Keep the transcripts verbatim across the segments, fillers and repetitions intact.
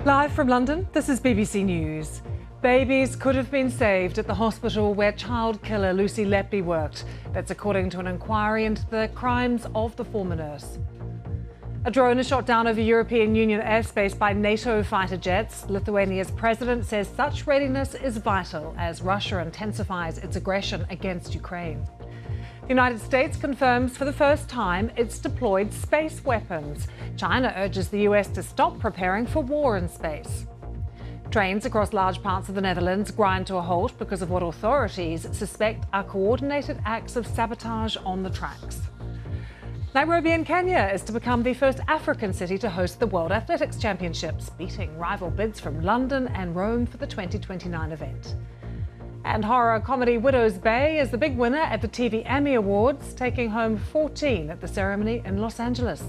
Live from London, this is B B C News. Babies could have been saved at the hospital where child killer Lucy Letby worked. That's according to an inquiry into the crimes of the former nurse. A drone is shot down over European Union airspace by NATO fighter jets. Lithuania's president says such readiness is vital as Russia intensifies its aggression against Ukraine. The United States confirms for the first time it's deployed space weapons. China urges the U S to stop preparing for war in space. Trains across large parts of the Netherlands grind to a halt because of what authorities suspect are coordinated acts of sabotage on the tracks. Nairobi in Kenya is to become the first African city to host the World Athletics Championships, beating rival bids from London and Rome for the twenty twenty-nine event. And horror comedy Widow's Bay is the big winner at the T V Emmy Awards, taking home fourteen at the ceremony in Los Angeles.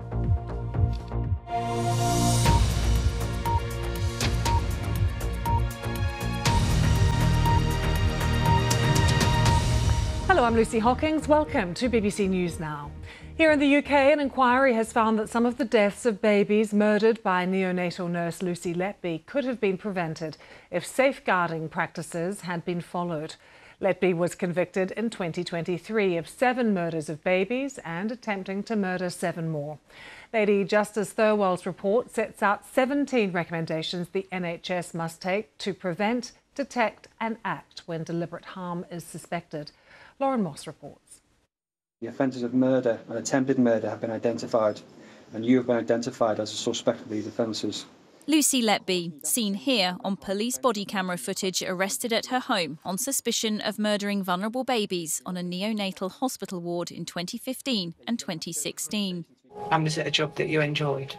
Hello, I'm Lucy Hockings. Welcome to B B C News Now. Here in the U K, an inquiry has found that some of the deaths of babies murdered by neonatal nurse Lucy Letby could have been prevented if safeguarding practices had been followed. Letby was convicted in twenty twenty-three of seven murders of babies and attempting to murder seven more. Lady Justice Thirlwell's report sets out seventeen recommendations the N H S must take to prevent, detect and act when deliberate harm is suspected. Lauren Moss reports. The offences of murder and attempted murder have been identified, and you have been identified as a suspect of these offences. Lucy Letby, seen here on police body camera footage, arrested at her home on suspicion of murdering vulnerable babies on a neonatal hospital ward in twenty fifteen and twenty sixteen. And was it a job that you enjoyed?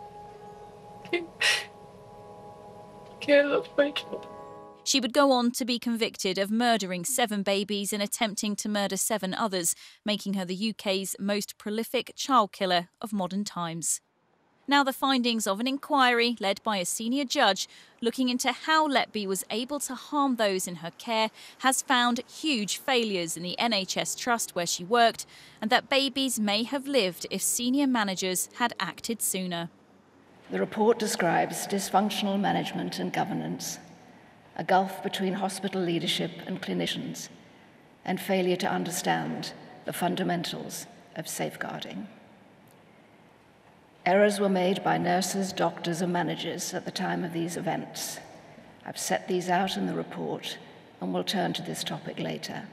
Yeah, that's my job. She would go on to be convicted of murdering seven babies and attempting to murder seven others, making her the U K's most prolific child killer of modern times. Now the findings of an inquiry led by a senior judge looking into how Letby was able to harm those in her care has found huge failures in the N H S trust where she worked, and that babies may have lived if senior managers had acted sooner. The report describes dysfunctional management and governance, a gulf between hospital leadership and clinicians, and failure to understand the fundamentals of safeguarding. Errors were made by nurses, doctors, and managers at the time of these events. I've set these out in the report, and we'll turn to this topic later.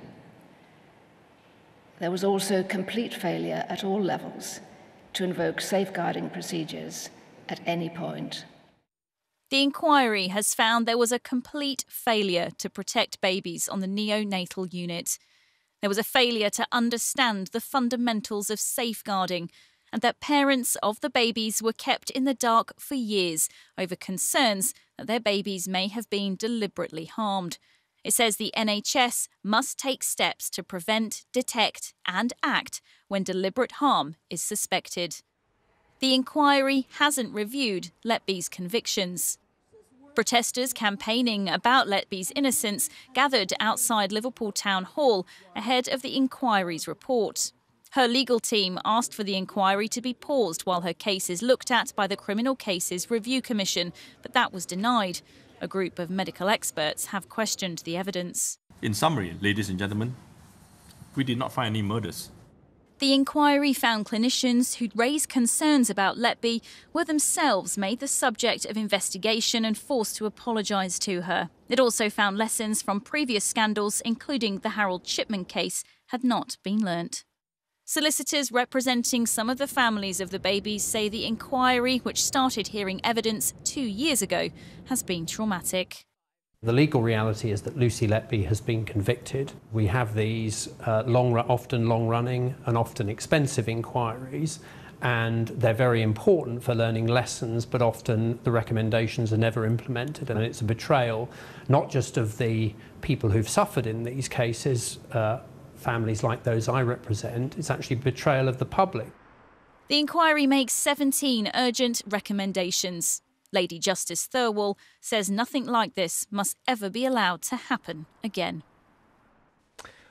There was also complete failure at all levels to invoke safeguarding procedures at any point. The inquiry has found there was a complete failure to protect babies on the neonatal unit. There was a failure to understand the fundamentals of safeguarding, and that parents of the babies were kept in the dark for years over concerns that their babies may have been deliberately harmed. It says the N H S must take steps to prevent, detect and act when deliberate harm is suspected. The inquiry hasn't reviewed Letby's convictions. Protesters campaigning about Letby's innocence gathered outside Liverpool Town Hall ahead of the inquiry's report. Her legal team asked for the inquiry to be paused while her case is looked at by the Criminal Cases Review Commission, but that was denied. A group of medical experts have questioned the evidence. In summary, ladies and gentlemen, we did not find any murders. The inquiry found clinicians who'd raised concerns about Letby were themselves made the subject of investigation and forced to apologise to her. It also found lessons from previous scandals, including the Harold Shipman case, had not been learnt. Solicitors representing some of the families of the babies say the inquiry, which started hearing evidence two years ago, has been traumatic. The legal reality is that Lucy Letby has been convicted. We have these uh, long, often long-running and often expensive inquiries, and they're very important for learning lessons, but often the recommendations are never implemented, and it's a betrayal not just of the people who've suffered in these cases, uh, families like those I represent, it's actually betrayal of the public. The inquiry makes seventeen urgent recommendations. Lady Justice Thirlwell says nothing like this must ever be allowed to happen again.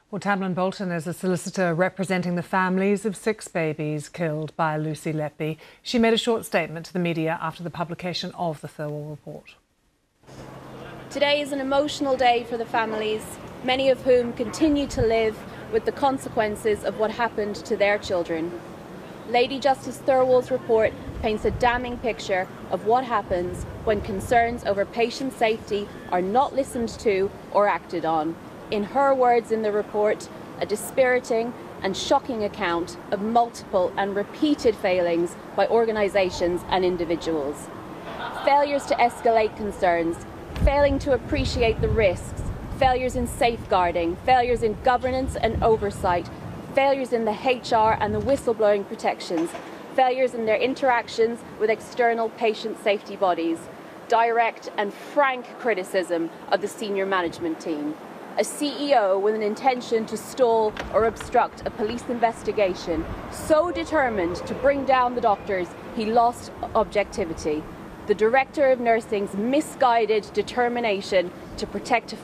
Well, Tamlin Bolton is a solicitor representing the families of six babies killed by Lucy Letby. She made a short statement to the media after the publication of the Thirlwall report. Today is an emotional day for the families, many of whom continue to live with the consequences of what happened to their children. Lady Justice Thirlwall's report paints a damning picture of what happens when concerns over patient safety are not listened to or acted on. In her words in the report, a dispiriting and shocking account of multiple and repeated failings by organisations and individuals. Failures to escalate concerns, failing to appreciate the risks, failures in safeguarding, failures in governance and oversight, failures in the H R and the whistleblowing protections, failures in their interactions with external patient safety bodies, direct and frank criticism of the senior management team. A C E O with an intention to stall or obstruct a police investigation, so determined to bring down the doctors, he lost objectivity. The Director of Nursing's misguided determination to protect a